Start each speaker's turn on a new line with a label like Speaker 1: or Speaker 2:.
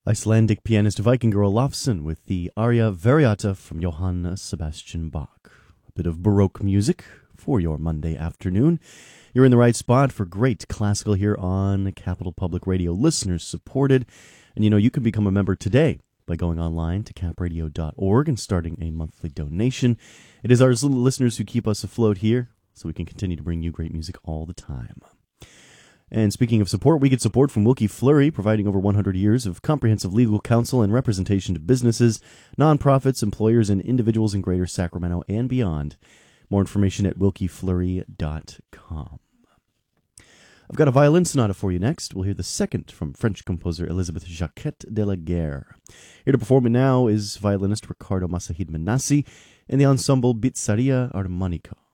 Speaker 1: Icelandic pianist Vikingur Olafsson with the aria Variata from Johann Sebastian Bach. A bit of Baroque music for your Monday afternoon. You're in the right spot for great classical here on Capital Public Radio, listeners supported. And you can become a member today by going online to capradio.org and starting a monthly donation. It is our listeners who keep us afloat here, so we can continue to bring you great music all the time. And speaking of support, we get support from Wilkie Fleury, providing over 100 years of comprehensive legal counsel and representation to businesses, nonprofits, employers, and individuals in Greater Sacramento and beyond. More information at wilkiefleury.com. I've got a violin sonata for you next. We'll hear the second from French composer Elisabeth Jacquet de la Guerre. Here to perform it now is violinist Ricardo Masahid Menassi and the ensemble Bizzaria Armonica.